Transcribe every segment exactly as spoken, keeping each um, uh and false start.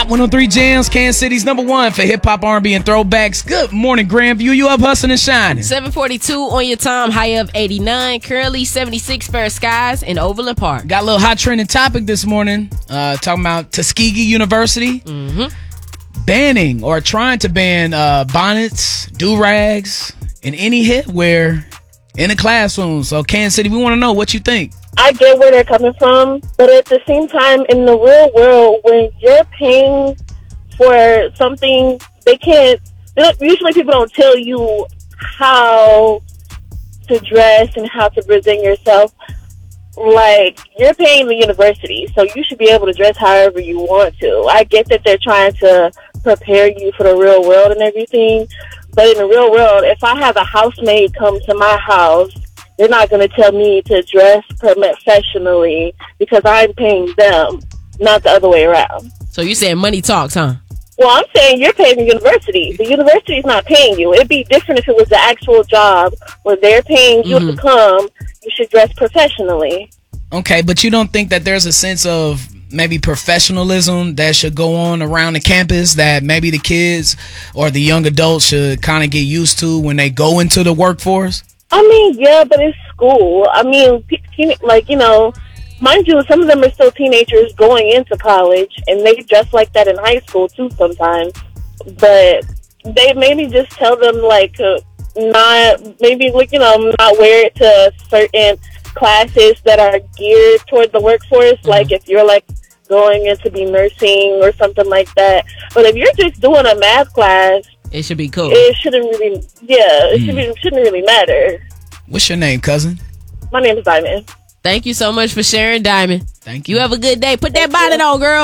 Hot one oh three Jams, Kansas City's number one for hip hop, R and B, and throwbacks. Good morning, Grandview. You up hustling and shining? seven forty-two on your time, high of eighty-nine. Currently seventy-six fair skies in Overland Park. Got a little hot trending topic this morning. Uh, talking about Tuskegee University Mm-hmm. banning or trying to ban uh, bonnets, do-rags, and any headwear in the classroom. So, Kansas City, we want to know what you think. I get where they're coming from, but at the same time, in the real world, when you're paying for something, they can't. They don't, usually, people don't tell you how to dress and how to present yourself. Like, you're paying the university, so you should be able to dress however you want to. I get that they're trying to prepare you for the real world and everything, but in the real world, if I have a housemaid come to my house, they're not going to tell me to dress professionally because I'm paying them, not the other way around. So you saying money talks, huh? Well, I'm saying you're paying the university. The university's not paying you. It'd be different if it was the actual job where they're paying you Mm-hmm. to come. You should dress professionally. Okay, but you don't think that there's a sense of maybe professionalism that should go on around the campus that maybe the kids or the young adults should kind of get used to when they go into the workforce? I mean, yeah, but it's school. I mean, teen- like, you know, mind you, some of them are still teenagers going into college, and they dress like that in high school, too, sometimes. But they maybe just tell them, like, uh, not, maybe, like, you know, not wear it to certain classes that are geared toward the workforce. Mm-hmm. Like, if you're, like, going in to be nursing or something like that. But if you're just doing a math class, it should be cool. It shouldn't really, yeah, it mm. should be, shouldn't really matter. What's your name, cousin? My name is Diamond. Thank you so much for sharing, Diamond. Thank you. You have a good day. Put that bonnet on, girl.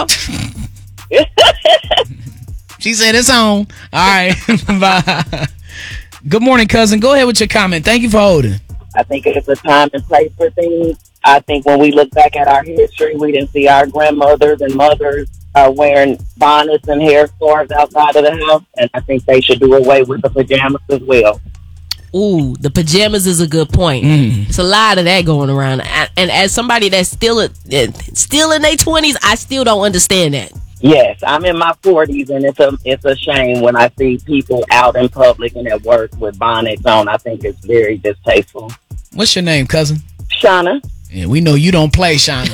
She said it's on. All right. Bye. Good morning, cousin. Go ahead with your comment. Thank you for holding. I think it's a time and place for things. I think when we look back at our history, we didn't see our grandmothers and mothers uh, wearing bonnets and hair scarves outside of the house, and I think they should do away with the pajamas as well. Ooh, the pajamas is a good point. Mm. It's a lot of that going around, and as somebody that's still still in their twenties, I still don't understand that. Yes, I'm in my forties, and it's a it's a shame when I see people out in public and at work with bonnets on. I think it's very distasteful. What's your name, cousin? Shauna. Yeah, we know you don't play, Shauna.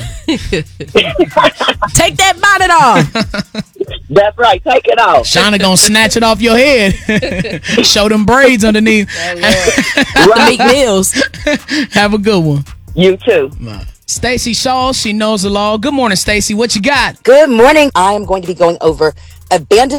Take that bonnet off. That's right. Take it off. Shauna gonna snatch it off your head. Show them braids underneath. Right. Meals. Have a good one. You too. Stacey Shaw, she knows the law. Good morning, Stacey. What you got? Good morning. I am going to be going over abandoned